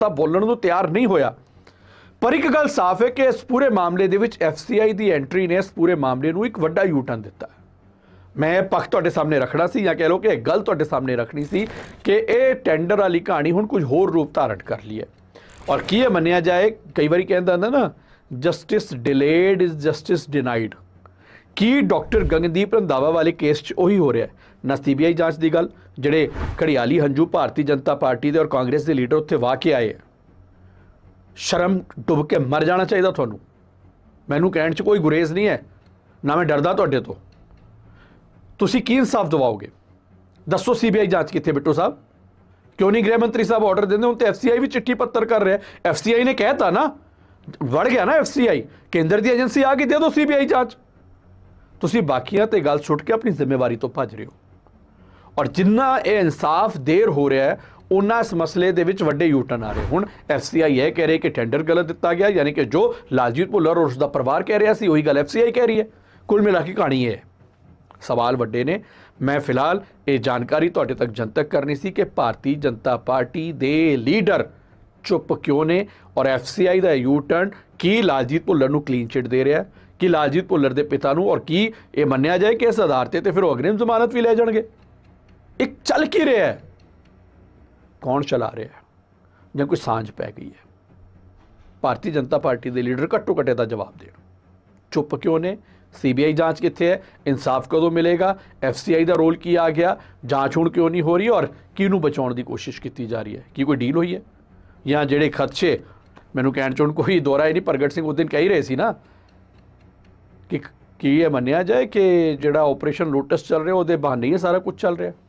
ਤਾਂ ਬੋਲਣ ਨੂੰ ਤਿਆਰ ਨਹੀਂ ਹੋਇਆ। ਪਰ ਇੱਕ ਗੱਲ ਸਾਫ਼ ਹੈ ਕਿ ਇਸ ਪੂਰੇ ਮਾਮਲੇ ਦੇ ਵਿੱਚ FCI ਦੀ ਐਂਟਰੀ ਨੇ ਇਸ ਪੂਰੇ ਮਾਮਲੇ ਨੂੰ ਇੱਕ ਵੱਡਾ ਯੂ-ਟਰਨ ਦਿੱਤਾ। ਮੈਂ ਪੱਖ ਤੁਹਾਡੇ ਸਾਹਮਣੇ ਰੱਖਣਾ ਸੀ ਜਾਂ ਕਹਿ ਲਓ ਕਿ ਇਹ ਗੱਲ ਤੁਹਾਡੇ ਸਾਹਮਣੇ ਰੱਖਣੀ ਸੀ ਕਿ ਇਹ ਟੈਂਡਰ ਵਾਲੀ ਕਹਾਣੀ ਹੁਣ ਕੁਝ ਹੋਰ ਰੂਪ ਧਾਰਨ ਕਰ ਲਈ ਹੈ। ਔਰ ਕੀ ਇਹ ਮੰਨਿਆ ਜਾਏ, ਕਈ ਵਾਰੀ ਕਹਿੰਦਾ ਹੁੰਦਾ ਨਾ, justice delayed is justice denied. Ki doctor Gagandeep Randhawa ਵਾਲੇ ਕੇਸ 'ਚ ਉਹੀ ਹੋ ਰਿਹਾ ਹੈ? ਨਾ CBI ਜਾਂਚ ਦੀ ਗੱਲ, ਜਿਹੜੇ ਘੜਿਆਲੀ ਹੰਝੂ ਭਾਰਤੀ ਜਨਤਾ ਪਾਰਟੀ ਦੇ ਔਰ ਕਾਂਗਰਸ ਦੇ ਲੀਡਰ ਉੱਥੇ ਵਾਹ ਕੇ ਆਏ। ਸ਼ਰਮ ਡੁੱਬ ਕੇ ਮਰ ਜਾਣਾ ਚਾਹੀਦਾ ਤੁਹਾਨੂੰ। ਮੈਨੂੰ ਕਹਿਣ 'ਚ ਕੋਈ ਗੁਰੇਜ਼ ਨਹੀਂ ਹੈ, ਨਾ ਮੈਂ ਡਰਦਾ ਤੁਹਾਡੇ ਤੋਂ। ਤੁਸੀਂ ਕੀ ਇਨਸਾਫ ਦਿਵਾਓਗੇ? ਦੱਸੋ CBI ਜਾਂਚ ਕਿੱਥੇ ਬਿੱਟੂ ਸਾਹਿਬ? ਕਿਉਂ ਨਹੀਂ ਗ੍ਰਹਿ ਮੰਤਰੀ ਸਾਹਿਬ ਆਰਡਰ ਦਿੰਦੇ? ਹੁਣ ਤੇ FCI ਵੀ ਚਿੱਠੀ ਪੱਤਰ ਕਰ ਰਿਹਾ। FCI ਨੇ ਕਹਿਤਾ ਨਾ, ਵੜ ਗਿਆ ਨਾ FCI, ਕੇਂਦਰ ਦੀ ਏਜੰਸੀ ਆ ਕੇ ਦੇ ਦਿਓ CBI ਜਾਂਚ। ਤੁਸੀਂ ਬਾਕੀਆਂ ਤੇ ਗੱਲ ਸੁੱਟ ਕੇ ਆਪਣੀ ਜ਼ਿੰਮੇਵਾਰੀ ਤੋਂ ਭੱਜ ਰਹੇ ਹੋ। ਔਰ ਜਿੰਨਾ ਇਹ ਇਨਸਾਫ ਦੇਰ ਹੋ ਰਿਹਾ ਹੈ, ਉਹਨਾਂ ਇਸ ਮਸਲੇ ਦੇ ਵਿੱਚ ਵੱਡੇ ਯੂ-ਟਰਨ ਆ ਰਹੇ। ਹੁਣ FCI ਇਹ ਕਹਿ ਰਹੀ ਕਿ ਟੈਂਡਰ ਗਲਤ ਦਿੱਤਾ ਗਿਆ, ਯਾਨੀ ਕਿ ਜੋ ਲਾਲਜੀਤ ਭੁੱਲਰ ਔਰ ਉਸਦਾ ਪਰਿਵਾਰ ਕਹਿ ਰਿਹਾ ਸੀ ਉਹੀ ਗੱਲ FCI ਕਹਿ ਰਹੀ ਹੈ। ਕੁੱਲ ਮਿਲਾ ਕੇ ਕਹਾਣੀ ਇਹ ਹੈ। ਸਵਾਲ ਵੱਡੇ ਨੇ। ਮੈਂ ਫਿਲਹਾਲ ਇਹ ਜਾਣਕਾਰੀ ਤੁਹਾਡੇ ਤੱਕ ਜਨਤਕ ਕਰਨੀ ਸੀ ਕਿ ਭਾਰਤੀ ਜਨਤਾ ਪਾਰਟੀ ਦੇ ਲੀਡਰ ਚੁੱਪ ਕਿਉਂ ਨੇ ਔਰ FCI ਦਾ ਯੂ-ਟਰਨ ਕੀ ਲਾਲਜੀਤ ਭੁੱਲਰ ਨੂੰ ਕਲੀਨ ਚਿੱਟ ਦੇ ਰਿਹਾ, ਕਿ ਲਾਲਜੀਤ ਭੁੱਲਰ ਦੇ ਪਿਤਾ ਨੂੰ, ਔਰ ਕੀ ਇਹ ਮੰਨਿਆ ਜਾਏ ਕਿ ਇਸ ਆਧਾਰ ਤੇ ਫਿਰ ਉਹ ਅਗਰਿਮ ਜ਼ਮਾਨਤ ਵੀ ਲੈ ਜਾਣਗੇ? ਇੱਕ ਚੱਲ ਕੀ ਰਿਹਾ ਹੈ? ਕੌਣ ਚਲਾ ਰਿਹਾ ਹੈ? ਜਾਂ ਕੋਈ ਸਾਂਝ ਪੈ ਗਈ ਹੈ? ਭਾਰਤੀ ਜਨਤਾ ਪਾਰਟੀ ਦੇ ਲੀਡਰ ਘੱਟੋ ਘੱਟ ਦਾ ਜਵਾਬ ਦੇਣ। ਚੁੱਪ ਕਿਉਂ ਨੇ? CBI ਜਾਂਚ ਕਿੱਥੇ ਹੈ? ਇਨਸਾਫ ਕਦੋਂ ਮਿਲੇਗਾ? FCI ਦਾ ਰੋਲ ਕੀ ਆ ਗਿਆ? ਜਾਂਚ ਹੁਣ ਕਿਉਂ ਨਹੀਂ ਹੋ ਰਹੀ ਔਰ ਕਿਹਨੂੰ ਬਚਾਉਣ ਦੀ ਕੋਸ਼ਿਸ਼ ਕੀਤੀ ਜਾ ਰਹੀ ਹੈ? ਕੀ ਕੋਈ ਡੀਲ ਹੋਈ ਹੈ? ਜਾਂ ਜਿਹੜੇ ਖਦਸ਼ੇ, ਮੈਨੂੰ ਕਹਿਣ 'ਚ ਹੁਣ ਕੋਈ ਦੋਹਰਾ ਹੀ ਨਹੀਂ, ਪ੍ਰਗਟ ਸਿੰਘ ਉਸ ਦਿਨ ਕਹਿ ਹੀ ਰਹੇ ਸੀ ਨਾ ਕਿ ਕੀ ਇਹ ਮੰਨਿਆ ਜਾਏ ਕਿ ਜਿਹੜਾ ਆਪਰੇਸ਼ਨ ਲੋਟਸ ਚੱਲ ਰਿਹਾ ਉਹਦੇ ਬਹਾਨੇ ਹੀ ਸਾਰਾ ਕੁਝ ਚੱਲ ਰਿਹਾ?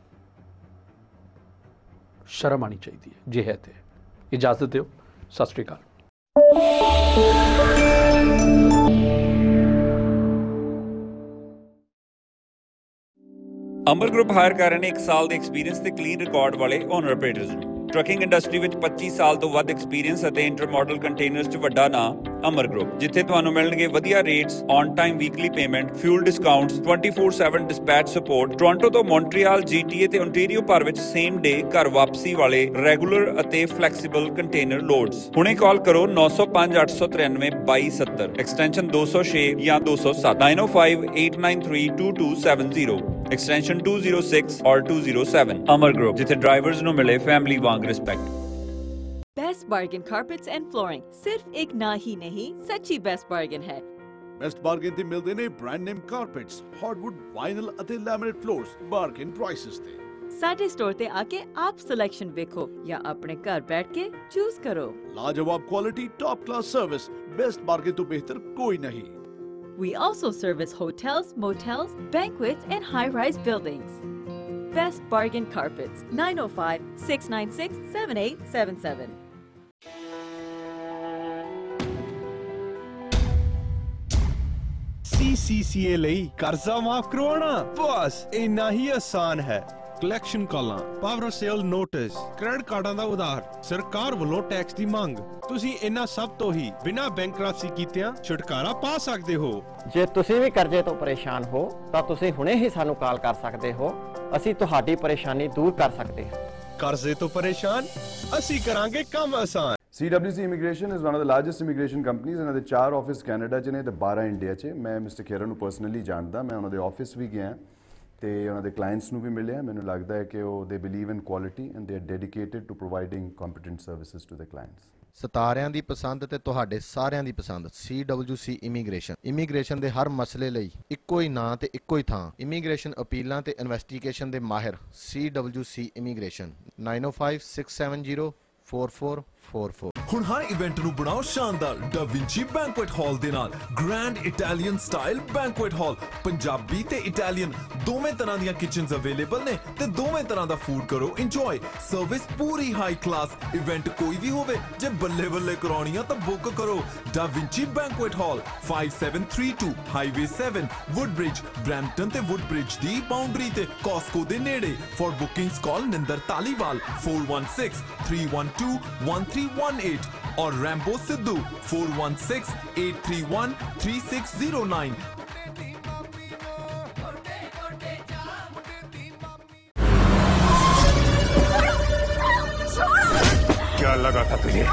ਸ਼ਰਮ ਆਣੀ ਚਾਹੀਦੀ ਹੈ ਜੇ ਹੈ ਤੇ। ਇਜਾਜ਼ਤ ਦਿਓ, ਸਤਿ ਸ਼੍ਰੀ ਅਕਾਲ। ਅਮਰ ਗਰੁੱਪ ਹਾਇਰ ਕਰ ਰਹੇ ਨੇ 1 ਸਾਲ ਦੇ ਐਕਸਪੀਰੀਅੰਸ ਤੇ ਕਲੀਨ ਰਿਕਾਰਡ ਵਾਲੇ ਓਨਰ ਆਪਰੇਟਰਸ ਨੂੰ। ਟਰੱਕਿੰਗ ਇੰਡਸਟਰੀ ਵਿੱਚ 25 ਸਾਲ ਤੋਂ ਵੱਧ ਐਕਸਪੀਰੀਅੰਸ ਅਤੇ ਇੰਟਰਮੋਡਲ ਕੰਟੇਨਰਸ 'ਚ ਵੱਡਾ ਨਾਮ ਅਮਰ ਗਰੁੱਪ, ਜਿੱਥੇ ਤੁਹਾਨੂੰ ਮਿਲਣਗੇ ਵਧੀਆ rates, on time weekly payment, fuel discounts, 24/7 dispatch support. Toronto ਤੋਂ ਮੌਂਟਰੀਅਲ, GTA ਤੇ ਓਨਟਾਰੀਓ ਭਰ ਵਿੱਚ ਸੇਮ ਡੇ ਘਰ ਵਾਪਸੀ ਵਾਲੇ ਰੈਗੂਲਰ ਅਤੇ ਫਲੈਕਸੀਬਲ ਕੰਟੇਨਰ ਲੋਡਸ। ਹੁਣੇ ਕਾਲ ਕਰੋ 905 893 2270, ਐਕਸਟੈਂਸ਼ਨ 206 ਜਾਂ 207, 9058932270, extension 206 or 207। Amar Group, जिथे ड्राइवर्स नु मिले family Wang respect. Best bargain carpets and flooring सिर्फ एक ना ही नहीं, सच्ची बेस्ट बार्गेन है। बेस्ट बार्गेन ते मिलदे ने brand name carpets, hardwood, vinyl ਅਤੇ ਲੈਮੀਨੇਟ ਫਲੋਰਸ ਬਾਰਗੇਨ ਪ੍ਰਾਈसेस ਤੇ। ਸਾਡੇ ਸਟੋਰ ਤੇ ਆ ਕੇ ਆਪ ਸਿਲੈਕਸ਼ਨ ਵੇਖੋ ਜਾਂ ਆਪਣੇ ਘਰ ਬੈਠ ਕੇ ਚੂਜ਼ ਕਰੋ। ਲਾਜਵਾਬ quality, top class service, best bargain ਤੋਂ ਬਿਹਤਰ ਕੋਈ ਨਹੀਂ। We also service hotels, motels, banquets and high-rise buildings. Best Bargain Carpets, 905-696-7877. CCCA ਲਈ ਕਰਜ਼ਾ ਮਾਫ ਕਰਵਾਉਣਾ ਬਸ ਇੰਨਾ ਹੀ ਆਸਾਨ ਹੈ। ਕਲੈਕਸ਼ਨ ਕਾਲਾਂ, ਪਾਵਰ ਸੇਲ ਨੋਟਿਸ, ਕ੍ਰੈਡਿਟ ਕਾਰਡਾਂ ਦਾ ਉਧਾਰ, ਸਰਕਾਰ ਵੱਲੋਂ ਟੈਕਸ ਦੀ ਮੰਗ, ਤੁਸੀਂ ਇਹਨਾਂ ਸਭ ਤੋਂ ਹੀ ਬਿਨਾਂ ਬੈਂਕਰਪਸੀ ਕੀਤਿਆਂ ਛੁਟਕਾਰਾ ਪਾ ਸਕਦੇ ਹੋ। ਜੇ ਤੁਸੀਂ ਵੀ ਕਰਜ਼ੇ ਤੋਂ ਪਰੇਸ਼ਾਨ ਹੋ ਤਾਂ ਤੁਸੀਂ ਹੁਣੇ ਹੀ ਸਾਨੂੰ ਕਾਲ ਕਰ ਸਕਦੇ ਹੋ। ਅਸੀਂ ਤੁਹਾਡੀ ਪਰੇਸ਼ਾਨੀ ਦੂਰ ਕਰ ਸਕਦੇ ਹਾਂ। ਕਰਜ਼ੇ ਤੋਂ ਪਰੇਸ਼ਾਨ, ਅਸੀਂ ਕਰਾਂਗੇ ਕੰਮ ਆਸਾਨ। CWC Immigration is one of the largest immigration companies। ਇਹਨਾਂ ਦੇ 4 ਆਫਿਸ ਕੈਨੇਡਾ 'ਚ ਨੇ ਤੇ 12 ਇੰਡੀਆ 'ਚ। ਮੈਂ ਮਿਸਟਰ ਖੇਰਾ ਨੂੰ ਪਰਸਨਲੀ ਜਾਣਦਾ, ਮੈਂ ਉਹਨਾਂ ਦੇ ਆਫਿਸ ਵੀ ਗਿਆ ਤੇ ਉਹਨਾਂ ਦੇ ਕਲਾਇੰਟਸ ਨੂੰ ਵੀ ਮਿਲਿਆ। ਮੈਨੂੰ ਲੱਗਦਾ ਹੈ ਕਿ ਉਹ ਦੇ believe in quality and they are dedicated to providing competent services to the clients. ਸਿਤਾਰਿਆਂ ਦੀ ਪਸੰਦ ਤੇ ਤੁਹਾਡੇ ਸਾਰਿਆਂ ਦੀ ਪਸੰਦ CWC ਇਮੀਗ੍ਰੇਸ਼ਨ ਦੇ ਹਰ ਮਸਲੇ ਲਈ ਇੱਕੋ ਹੀ ਨਾਂ ਤੇ ਇੱਕੋ ਹੀ ਥਾਂ। ਇਮੀਗ੍ਰੇਸ਼ਨ ਅਪੀਲਾਂ ਤੇ ਇਨਵੈਸਟੀਗੇਸ਼ਨ ਦੇ ਮਾਹਿਰ CWC ਇਮੀਗ੍ਰੇਸ਼ਨ 9056704444। ਹੁਣ ਹਰ ਇਵੈਂਟ ਨੂੰ ਬਣਾਓ ਸ਼ਾਨਦਾਰ Da Vinci Banquet Hall ਦੇ ਨਾਲ। ਗ੍ਰੈਂਡ ਇਟਾਲੀਅਨ ਸਟਾਈਲ ਬੈਂਕੁਏਟ ਹਾਲ, ਪੰਜਾਬੀ ਤੇ ਇਟਾਲੀਅਨ ਦੋਵੇਂ ਤਰ੍ਹਾਂ ਦੀਆਂ ਕਿਚਨਸ ਅਵੇਲੇਬਲ ਨੇ ਤੇ ਦੋਵੇਂ ਤਰ੍ਹਾਂ ਦਾ ਫੂਡ ਕਰੋ ਇੰਜੋਏ। ਸਰਵਿਸ ਪੂਰੀ ਹਾਈ ਕਲਾਸ। ਇਵੈਂਟ ਕੋਈ ਵੀ ਹੋਵੇ, ਜੇ ਬੱਲੇ ਬੱਲੇ ਕਰਾਉਣੀ ਆ ਤਾਂ ਬੁੱਕ ਕਰੋ Da Vinci Banquet Hall, 5732 highway 7, ਵੁੱਡਬ੍ਰਿਜ, Brampton ਤੇ ਵੁੱਡਬ੍ਰਿਜ ਦੀ ਬਾਉਂਡਰੀ ਤੇ, ਕਾਸਕੋ ਦੇ ਨੇੜੇ। ਫॉर ਬੁਕਿੰਗਸ ਕਾਲ ਨਿੰਦਰ ਤਾਲੀਵਾਲ 4163121318 और रैम्बो सिद्धू 4168313609। क्या लगा था तुझे?